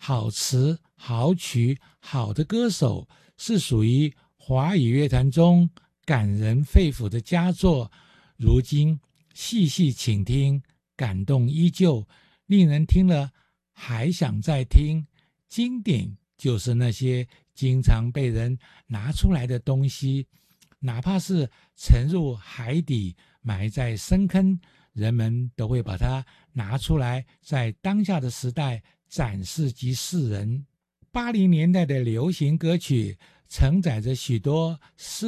好词、好曲、好的歌手，是属于华语乐坛中感人肺腑的佳作。如今细细倾听，感动依旧，令人听了还想再听。经典就是那些经常被人拿出来的东西，哪怕是沉入海底，埋在深坑，人们都会把它拿出来，在当下的时代展示给世人。80年代的流行歌曲承载着许多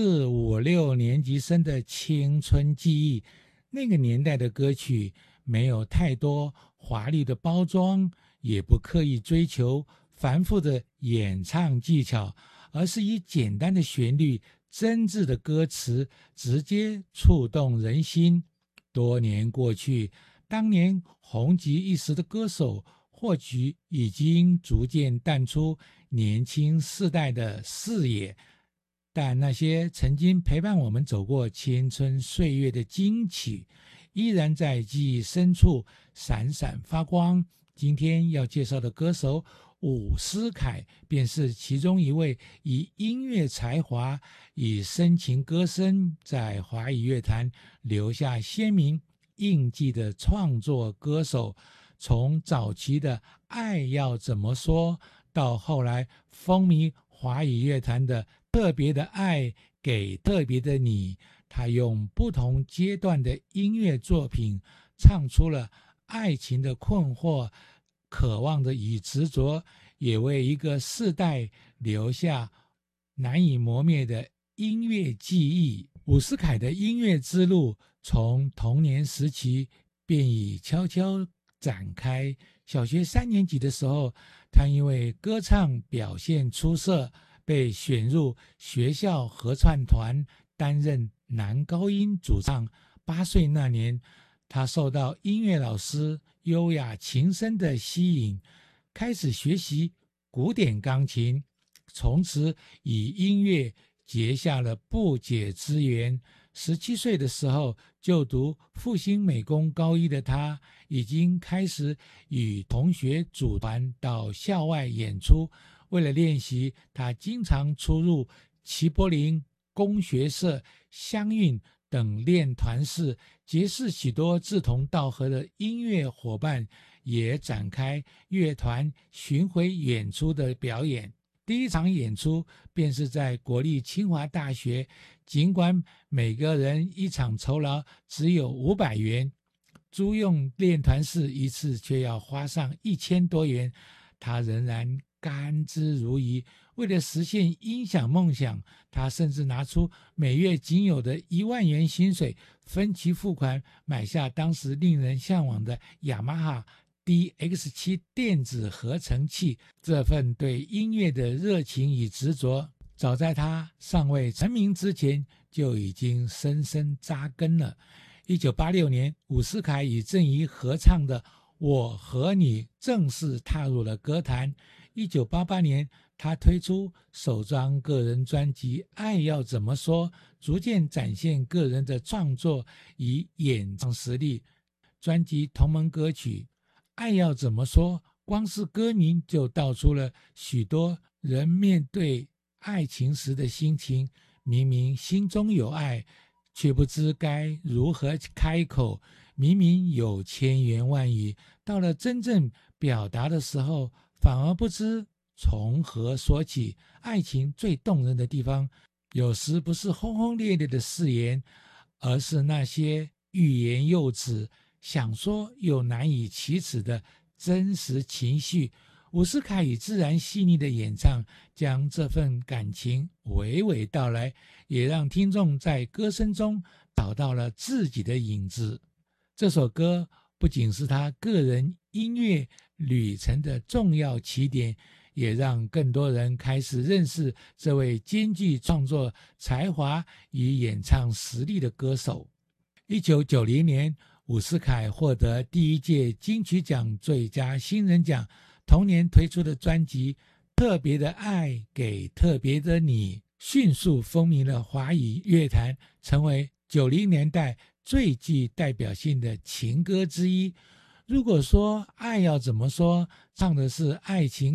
4、5、6年级生的青春记忆。那个年代的歌曲没有太多华丽的包装，也不刻意追求繁复的演唱技巧，而是以简单的旋律、真挚的歌词直接触动人心。多年过去，当年红极一时的歌手或许已经逐渐淡出年轻世代的视野，但那些曾经陪伴我们走过青春岁月的金曲，依然在记忆深处闪闪发光。今天要介绍的歌手伍思凯，便是其中一位以音乐才华、以深情歌声在华语乐坛留下鲜明印记的创作歌手。从早期的《爱要怎么说》，到后来风靡华语乐坛的《特别的爱给特别的你》，他用不同阶段的音乐作品唱出了爱情的困惑、渴望的与执着，也为一个世代留下难以磨灭的音乐记忆。伍思凯的音乐之路从童年时期便已悄悄展开。小学3年级的时候，他因为歌唱表现出色，被选入学校合唱团，担任男高音主唱。8岁那年，他受到音乐老师优雅琴声的吸引，开始学习古典钢琴，从此与音乐结下了不解之缘。17岁的时候，就读复兴美工高一的他，已经开始与同学组团到校外演出。为了练习，他经常出入齐柏林、工学社、乡韵等练团室，结识许多志同道合的音乐伙伴，也展开乐团巡回演出的表演。第一场演出便是在国立清华大学，尽管每个人一场酬劳只有500元，租用练团室一次却要花上1000多元，他仍然甘之如饴。为了实现音响梦想，他甚至拿出每月仅有的1万元薪水，分期付款买下当时令人向往的雅马哈DX7 电子合成器。这份对音乐的热情与执着，早在他尚未成名之前就已经深深扎根了。1986年，伍思凯与郑怡合唱的《我和你》正式踏入了歌坛。1988年，他推出首张个人专辑《爱要怎么说》，逐渐展现个人的创作与演唱实力。专辑同名歌曲《爱要怎么说》，光是歌名就道出了许多人面对爱情时的心情。明明心中有爱，却不知该如何开口；明明有千言万语，到了真正表达的时候，反而不知从何说起。爱情最动人的地方，有时不是轰轰烈烈的誓言，而是那些欲言又止、想说又难以启齿的真实情绪。伍思凯以自然细腻的演唱，将这份感情娓娓道来，也让听众在歌声中找到了自己的影子。这首歌不仅是他个人音乐旅程的重要起点，也让更多人开始认识这位兼具创作才华与演唱实力的歌手。1990年，伍思凯获得第1届金曲奖最佳新人奖。同年推出的专辑《特别的爱给特别的你》，迅速风靡了华语乐坛，成为90年代最具代表性的情歌之一。如果说爱要怎么说，唱的是爱情